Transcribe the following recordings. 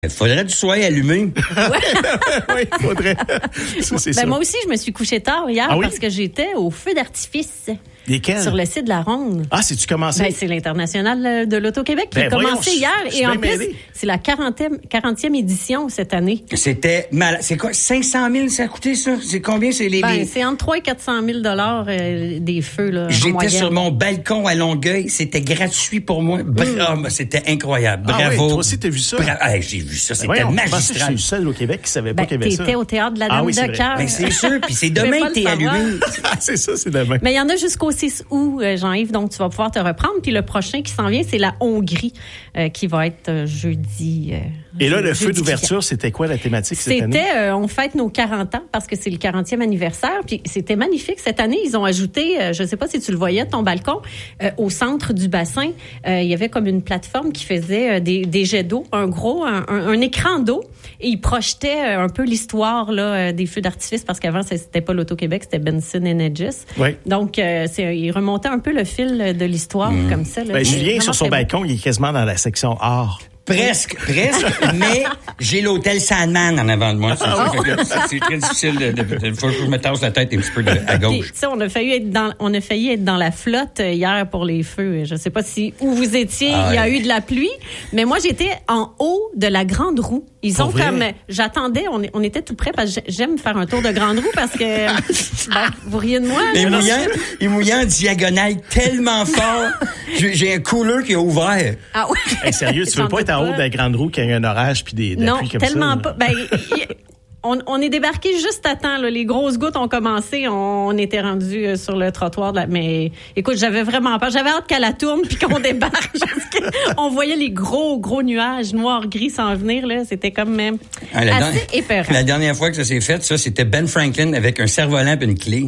Il faudrait que tu sois allumé. Oui, il faudrait. Ça, c'est ça. Moi aussi, je me suis couchée tard hier parce que j'étais au feu d'artifice. Lesquels? Sur le site de la Ronde. Ah, c'est-tu commencé? C'est l'International de l'Auto-Québec qui a commencé hier. Et en plus, c'est la 40e édition cette année. C'était mal. C'est quoi? 500 000, ça a coûté, ça? C'est combien? C'est c'est entre 300 et 400 000 des feux, là. J'étais sur mon balcon à Longueuil. C'était gratuit pour moi. C'était incroyable. Bravo. Ah oui, toi aussi, t'as vu ça? J'ai vu ça. C'était magistral. Je suis le seul au Québec qui savait pas qu'il y avait ça. T'étais au théâtre de la Dame de Cœur. C'est sûr. Puis c'est demain que t'es allumé. C'est ça, c'est demain. Mais il y en a jusqu'au 6 août, Jean-Yves, donc tu vas pouvoir te reprendre. Puis le prochain qui s'en vient, c'est la Hongrie, qui va être jeudi. Et là, le feu d'ouverture, c'était quoi la thématique cette année? C'était, on fête nos 40 ans parce que c'est le 40e anniversaire. Puis c'était magnifique. Cette année, ils ont ajouté, je ne sais pas si tu le voyais de ton balcon, au centre du bassin, il y avait comme une plateforme qui faisait des jets d'eau, un écran d'eau. Et ils projetaient un peu l'histoire là, des feux d'artifice parce qu'avant, c'était pas l'Auto-Québec, c'était Benson & Hedges. Oui. Donc, ils remontaient un peu le fil de l'histoire comme ça. Là. Julien, sur son balcon, il est quasiment dans la section art. Presque, mais j'ai l'hôtel Sandman en avant de moi. C'est très difficile. Il faut que je me tasse la tête un petit peu à gauche. Puis, on a failli être dans la flotte hier pour les feux. Je ne sais pas où vous étiez. Il y a eu de la pluie, mais moi j'étais en haut de la Grande Roue. Ils ont j'attendais. On était tout près parce que j'aime faire un tour de Grande Roue parce que vous riez de moi. Il mouillait en diagonale tellement fort. J'ai un cooler qui est ouvert. Ah oui. Hey, sérieux, tu veux pas être en haut de la Grande Roue qu'il y a un orage puis des pluies comme ça? Non, tellement pas. On est débarqué juste à temps. Là. Les grosses gouttes ont commencé. On était rendu sur le trottoir. Mais écoute, j'avais vraiment peur. J'avais hâte qu'elle la tourne puis qu'on débarque. On voyait les gros nuages noirs-gris s'en venir. Là. C'était comme même assez épeurant. La dernière fois que ça s'est fait, c'était Ben Franklin avec un cerf-volant et une clé.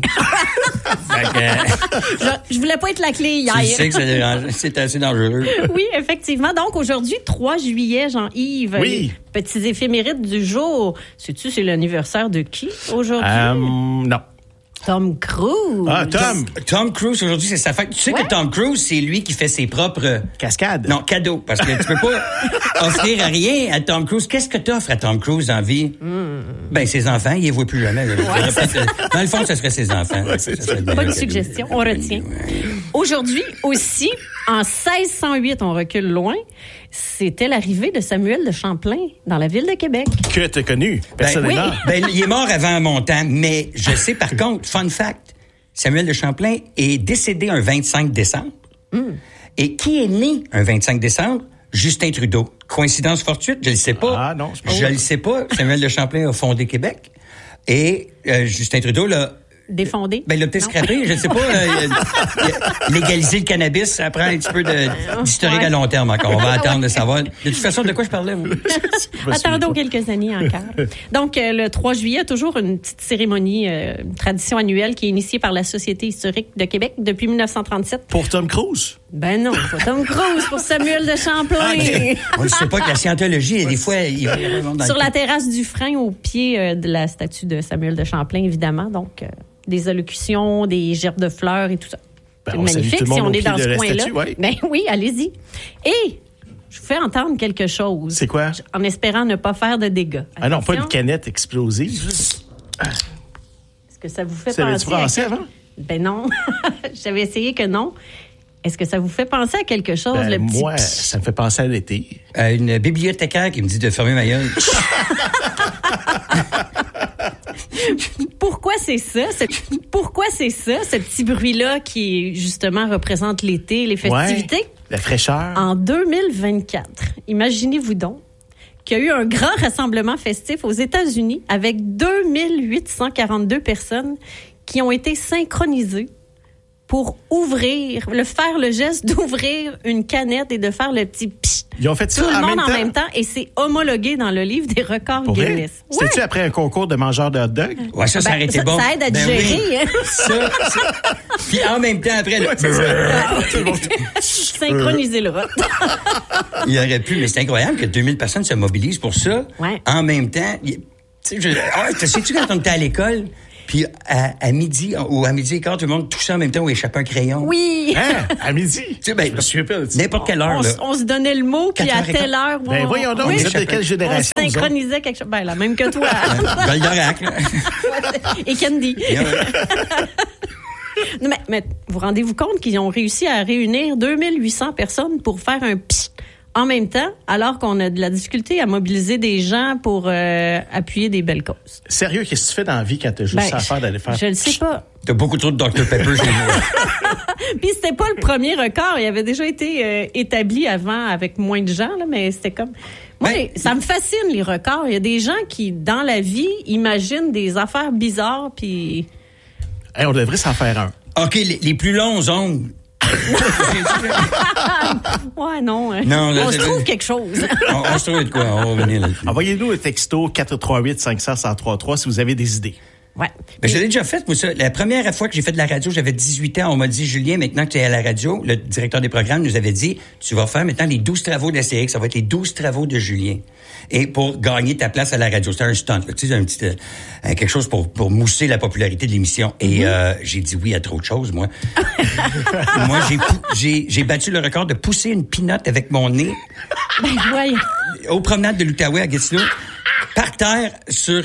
Je voulais pas être la clé hier. Tu sais que c'est assez dangereux. Oui, effectivement. Donc, aujourd'hui, 3 juillet, Jean-Yves. Oui. Les petits éphémérides du jour. Sais-tu, c'est l'anniversaire de qui aujourd'hui? Non. Tom Cruise. Ah, Tom Cruise, aujourd'hui, c'est sa fête. Tu sais que Tom Cruise, c'est lui qui fait ses propres... Cascades. Non, cadeaux. Parce que tu peux pas offrir rien à Tom Cruise. Qu'est-ce que tu offres à Tom Cruise en vie? Ses enfants, il les voit plus jamais. Dans le fond, ce serait ses enfants. Bonne suggestion, on retient. Aujourd'hui aussi, en 1608, on recule loin, c'était l'arrivée de Samuel de Champlain dans la ville de Québec. Que tu as connu, personnellement. Il est mort avant mon temps, mais je sais par contre, fun fact, Samuel de Champlain est décédé un 25 décembre. Et qui est né un 25 décembre? Justin Trudeau. Coïncidence fortuite? Je ne le sais pas. Ah non, je ne le sais pas. Samuel de Champlain a fondé Québec. Et Justin Trudeau l'a... Défondé? Il l'a peut-être scrappé, je ne sais pas. Légaliser le cannabis, ça prend un petit peu d'historique à long terme encore. On va attendre de savoir. De toute façon, de quoi je parlais, moi? Attendons quelques années encore. Donc, le 3 juillet, toujours une petite cérémonie, une tradition annuelle qui est initiée par la Société historique de Québec depuis 1937. Pour Tom Cruise? Ben non, pas Tom Cruise, pour Samuel de Champlain. Okay. On ne sait pas que la scientologie, des fois... Sur la terrasse du Frein, au pied de la statue de Samuel de Champlain, évidemment. Donc... des allocutions, des gerbes de fleurs et tout ça. C'est magnifique si on est dans ce coin-là. Oui. Ben oui, allez-y. Et je vous fais entendre quelque chose. C'est quoi? En espérant ne pas faire de dégâts. Ah non, pas une canette explosive. Est-ce que ça vous fait penser... Savais-tu français avant? Ben non. J'avais essayé que non. Est-ce que ça vous fait penser à quelque chose, le petit... Moi, ça me fait penser à l'été. Une bibliothécaire qui me dit de fermer ma gueule. Pourquoi c'est ça, ce petit bruit-là qui, justement, représente l'été, les festivités? Ouais, la fraîcheur. En 2024, imaginez-vous donc qu'il y a eu un grand rassemblement festif aux États-Unis avec 2842 personnes qui ont été synchronisées pour faire le geste d'ouvrir une canette et de faire le petit pchit. Ils ont fait ça tout le en monde même en temps? même temps et c'est homologué dans le livre des records Pour Guinness. C'était-tu après un concours de mangeurs de hot dog? Ouais, ça aurait été bon. Ça aide à digérer. Oui. Hein? Puis en même temps, après... Synchroniser le vote. Il aurait pu, mais c'est incroyable que 2000 personnes se mobilisent pour ça. Ouais. En même temps. Sais-tu quand on était à l'école, Puis à midi ou à midi et quart, tout le monde toussait en même temps ou échappait un crayon. Oui. Hein? À midi? Tu sais, ben, je me souviens pas de ça. N'importe quelle heure, là. On se donnait le mot, puis à telle heure... Ben voyons donc, vous êtes de quelle génération? On synchronisait quelque chose. Ben, la même que toi. Goldorak, là. Et Candy. Yeah, ouais. Non, mais vous rendez-vous compte qu'ils ont réussi à réunir 2800 personnes pour faire un psst en même temps, alors qu'on a de la difficulté à mobiliser des gens pour appuyer des belles causes. Sérieux, qu'est-ce que tu fais dans la vie quand t'as juste ça à faire d'aller faire? Je le sais pas. T'as beaucoup trop de Dr Pepper chez moi. Puis c'était pas le premier record. Il avait déjà été établi avant avec moins de gens, là, mais c'était comme... Moi, ça me fascine, les records. Il y a des gens qui, dans la vie, imaginent des affaires bizarres, puis... Hey, on devrait s'en faire un. OK, les plus longs ongles. Ouais, non. Non, là, on se trouve quelque chose. on se trouve de quoi? On va revenir là-dessus. Envoyez-nous un texto 438-500-1033 si vous avez des idées. Ouais. Ben, je l'ai déjà fait, moi, ça. La première fois que j'ai fait de la radio, j'avais 18 ans. On m'a dit, Julien, maintenant que tu es à la radio, le directeur des programmes nous avait dit, tu vas faire maintenant les 12 travaux de la série, ça va être les 12 travaux de Julien. Et pour gagner ta place à la radio. C'était un stunt, là. Tu sais, un petit, quelque chose pour mousser la popularité de l'émission. Et, j'ai dit oui à trop de choses, moi. Moi, j'ai battu le record de pousser une pinotte avec mon nez. Ben, voyons. Aux promenades de l'Outaouais à Gatineau. Par terre, sur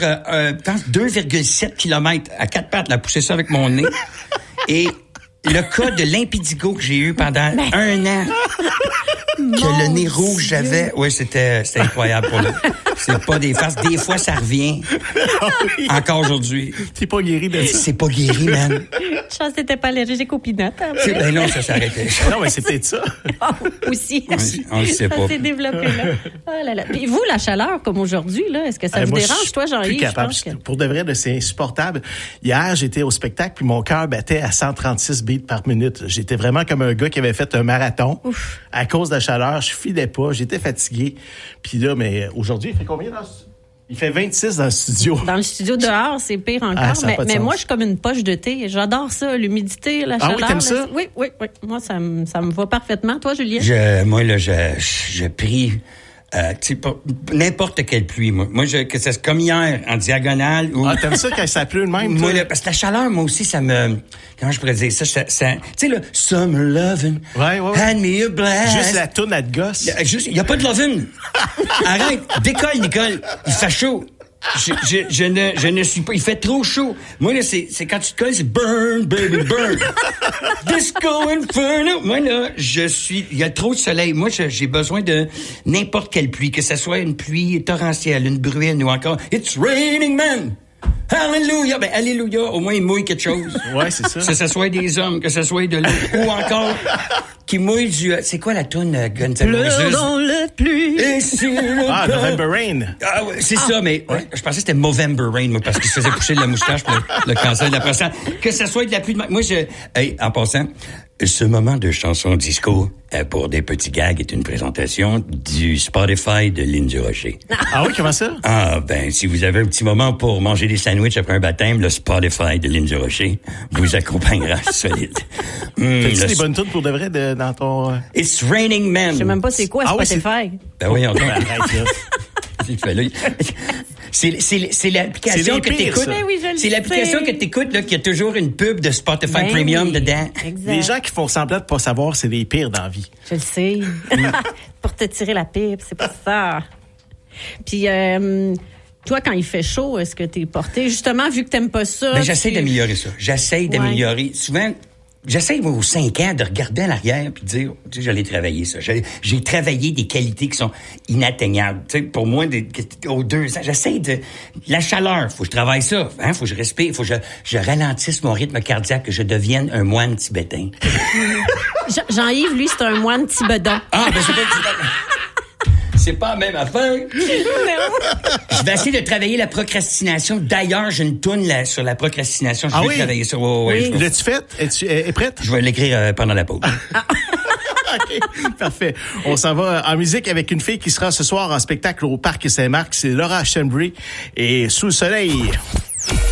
2,7 km à quatre pattes, là, pousser ça avec mon nez. Et le cas de l'impédigo que j'ai eu pendant un an, que le nez rouge j'avais, oui, c'était incroyable pour lui. C'est pas des farces. Des fois, ça revient. Encore aujourd'hui. T'es pas guéri de ça? C'est pas guéri, man. Je pense que t'étais pas allergique aux pinottes. Ben non, ça s'est arrêté. Non, mais c'est peut-être ça. Aussi. On le sait pas. Ça s'est développé, là. Oh là là. Puis vous, la chaleur, comme aujourd'hui, là, est-ce que ça vous dérange, toi, Jean-Yves? Plus capable. Pour de vrai, c'est insupportable. Hier, j'étais au spectacle, puis mon cœur battait à 136 beats par minute. J'étais vraiment comme un gars qui avait fait un marathon. Ouf. À cause de la chaleur, je filais pas, j'étais fatigué. Puis là, mais aujourd'hui, il fait combien dans ce... Il fait 26 dans le studio. Dans le studio dehors, c'est pire encore. Mais moi, je suis comme une poche de thé. J'adore ça, l'humidité, la chaleur. Ah oui, t'aimes ça? Oui. Moi, ça me va parfaitement. Toi, Julien? Moi, là, je prie... n'importe quelle pluie, moi. Que c'est comme hier, en diagonale. Ou... Ah, t'aimes ça quand ça pleut de même, toi? Moi, là, parce que la chaleur, moi aussi, ça me... Comment je pourrais dire ça? Tu sais, là, Summer Lovin'. Ouais. Hand me a blast. Juste la toune à de gosse. Il y a pas de lovin'. Arrête. Décolle, Nicole. Il fait chaud. Je ne suis pas... Il fait trop chaud. Moi, là, c'est quand tu te colles, c'est burn, baby, burn. Disco Inferno. Moi, là, il y a trop de soleil. Moi, j'ai besoin de n'importe quelle pluie, que ce soit une pluie torrentielle, une bruine ou encore It's raining man. Alléluia. Ben, alléluia. Au moins, il mouille quelque chose. Ouais, c'est ça. Que ce soit des hommes, que ce soit de l'eau. Ou encore, qui mouille du... C'est quoi la toune Guns N' Roses? Pleure dans la pluie. Et sur le November Rain. Ah, ouais, c'est ça, mais je pensais que c'était Movember Rain, moi, parce qu'il se faisait pousser de la moustache pour le cancer de la prostate. Que ça soit de la pluie de... Moi, en passant, ce moment de chanson disco pour des petits gags est une présentation du Spotify de Lynn Durocher. Ah oui, comment ça? Ah, ben, si vous avez un petit moment pour manger des sandwichs après un baptême, le Spotify de Lynn Durocher vous accompagnera solide. Fais-tu des bonnes tunes pour de vrai dans ton... It's Raining Man. Je sais même pas c'est quoi Spotify. Ben voyons donc. Arrête, là. C'est l'application que t'écoutes. Oui, c'est l'application que t'écoutes là qui a toujours une pub de Spotify Premium dedans. Exact. Les gens qui font semblant de pas savoir, c'est les pires dans la vie. Je le sais. Pour te tirer la pipe, c'est pas ça. Puis toi, quand il fait chaud, est-ce que t'es porté justement vu que t'aimes pas ça? Ben j'essaie d'améliorer ça. J'essaie d'améliorer. Souvent. J'essaie, aux 5 ans, de regarder en arrière puis de dire, tu sais, j'allais travailler ça. J'ai travaillé des qualités qui sont inatteignables. Tu sais, pour moi, aux 2 ans, j'essaie de... La chaleur, faut que je travaille ça. Hein, faut que je respire, faut que je ralentisse mon rythme cardiaque, que je devienne un moine tibétain. Jean-Yves, lui, c'est un moine tibétain. Ah, ben c'est pas... C'est pas la même affaire. Je vais essayer de travailler la procrastination. D'ailleurs, j'ai une toune sur la procrastination. Je vais travailler ça. Oui. L'as-tu faite? Es-tu prête? Je vais l'écrire pendant la pause. OK, parfait. On s'en va en musique avec une fille qui sera ce soir en spectacle au Parc Saint-Marc. C'est Laura Chambry et Sous le soleil.